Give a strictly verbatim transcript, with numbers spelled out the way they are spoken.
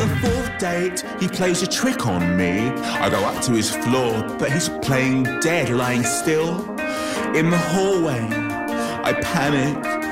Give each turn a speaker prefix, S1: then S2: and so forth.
S1: the fourth date, he plays a trick on me. I go up to his floor, but he's playing dead, lying still. In the hallway, I panic.